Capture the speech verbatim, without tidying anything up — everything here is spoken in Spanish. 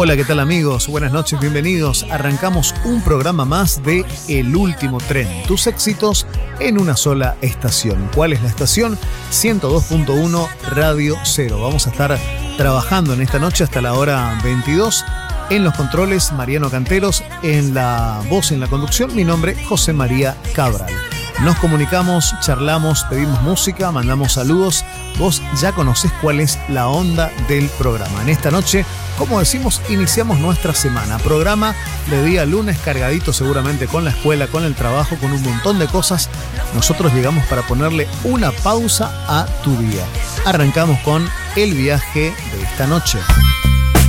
Hola, ¿qué tal amigos? Buenas noches, bienvenidos. Arrancamos un programa más de El Último Tren. Tus éxitos en una sola estación. ¿Cuál es la estación? ciento dos punto uno Radio Cero. Vamos a estar trabajando en esta noche hasta la hora veintidós. En los controles, Mariano Canteros. En la voz, en la conducción, mi nombre, José María Cabral. Nos comunicamos, charlamos, pedimos música, mandamos saludos. Vos ya conocés cuál es la onda del programa. En esta noche, como decimos, iniciamos nuestra semana. Programa de día lunes cargadito seguramente con la escuela, con el trabajo, con un montón de cosas. Nosotros llegamos para ponerle una pausa a tu día. Arrancamos con el viaje de esta noche.